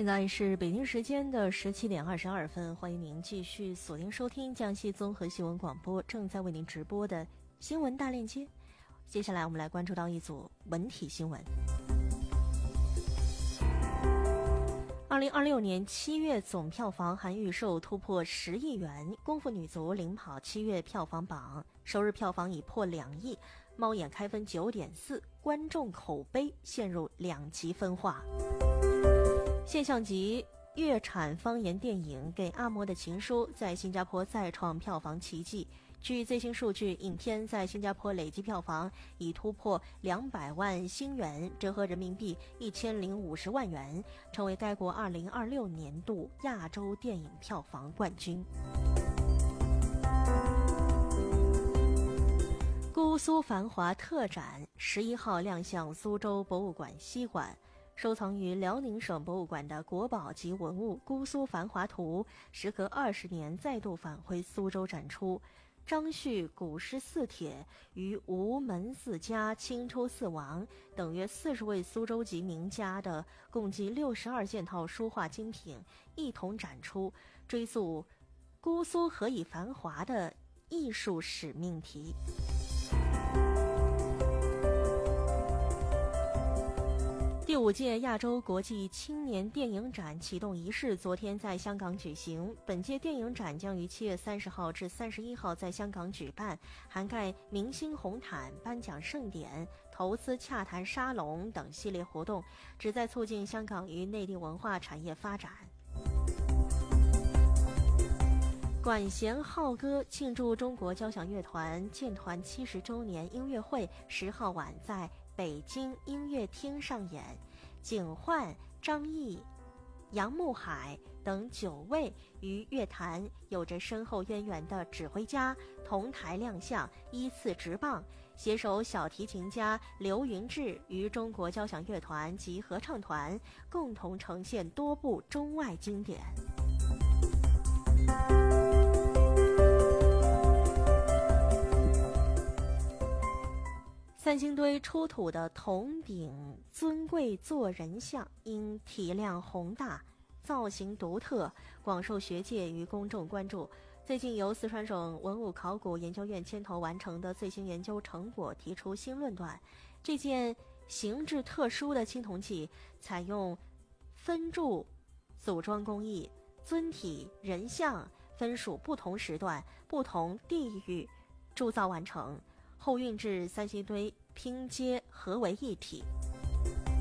现在是北京时间的17:22，欢迎您继续锁定收听江西综合新闻广播正在为您直播的新闻大链接。接下来我们来关注到一组文体新闻。2026年7月总票房含预售突破10亿元，《功夫女足》领跑7月票房榜，首日票房已破2亿，猫眼开分9.4，观众口碑陷入2极分化。现象级粤产方言电影《给阿嬷的情书》在新加坡再创票房奇迹。据最新数据，影片在新加坡累计票房已突破200万新元，折合人民币1050万元，成为该国2026年度亚洲电影票房冠军。姑苏繁华特展11号亮相苏州博物馆西馆。收藏于辽宁省博物馆的国宝级文物《姑苏繁华图》，时隔20年再度返回苏州展出。张旭古诗四帖与吴门四家、清初四王等约40位苏州籍名家的共计62件套书画精品一同展出，追溯姑苏何以繁华的艺术使命题。第5届亚洲国际青年电影展启动仪式昨天在香港举行。本届电影展将于7月30号至31号在香港举办，涵盖明星红毯、颁奖盛典、投资洽谈沙龙等系列活动，旨在促进香港与内地文化产业发展。管弦浩歌庆祝中国交响乐团建团70周年音乐会10号晚在北京音乐厅上演，景焕、张毅、杨慕海等9位与乐坛有着深厚渊源的指挥家同台亮相，依次执棒，携手小提琴家刘云志与中国交响乐团及合唱团共同呈现多部中外经典。三星堆出土的铜鼎尊贵坐人像，因体量宏大、造型独特，广受学界与公众关注。最近由四川省文物考古研究院牵头完成的最新研究成果提出新论断，这件形制特殊的青铜器采用分铸组装工艺，尊体人像分属不同时段、不同地域铸造完成，后运至三星堆拼接合为一体。